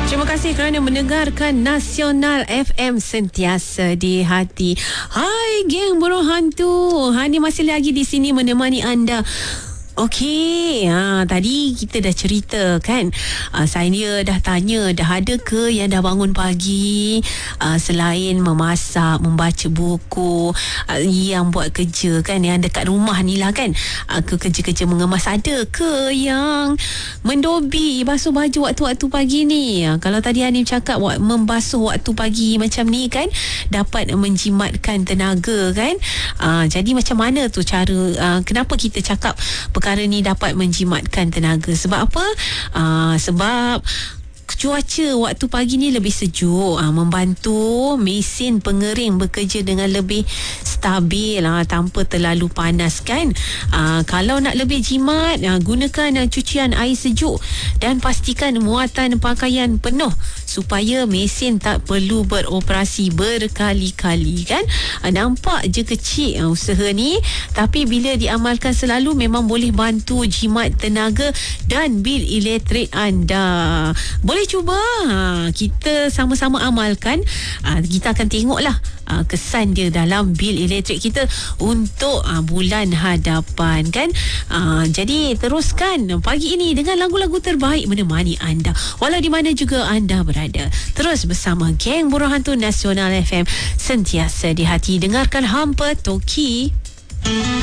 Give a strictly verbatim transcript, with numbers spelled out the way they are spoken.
Terima kasih kerana mendengarkan Nasional F M, sentiasa di hati. Hai geng burung hantu, Hani masih lagi di sini menemani anda. Okey, ha, tadi kita dah cerita kan, ha, saya dah tanya, dah ada ke yang dah bangun pagi, ha, selain memasak, membaca buku, ha, yang buat kerja kan, yang dekat rumah ni lah kan, ha, ke kerja-kerja mengemas, ada ke yang mendobi basuh baju waktu-waktu pagi ni? Ha, kalau tadi Hanim cakap membasuh waktu pagi macam ni kan, dapat menjimatkan tenaga kan, ha, jadi macam mana tu cara, ha, kenapa kita cakap perkara Perkara ni dapat menjimatkan tenaga? Sebab apa? Aa, sebab cuaca waktu pagi ni lebih sejuk, ha, membantu mesin pengering bekerja dengan lebih stabil, ha, tanpa terlalu panas kan. Ha, kalau nak lebih jimat, ha, gunakan ha, cucian air sejuk dan pastikan muatan pakaian penuh supaya mesin tak perlu beroperasi berkali-kali kan. Ha, nampak je kecil ha, usaha ni, tapi bila diamalkan selalu memang boleh bantu jimat tenaga dan bil elektrik anda. Boleh cuba, ha, kita sama-sama amalkan, ha, kita akan tengoklah ha, kesan dia dalam bil elektrik kita untuk ha, bulan hadapan kan. Ha, jadi teruskan pagi ini dengan lagu-lagu terbaik menemani anda walau di mana juga anda berada. Terus bersama geng burung hantu Nasional F M, sentiasa di hati. Dengarkan Hampa Toki.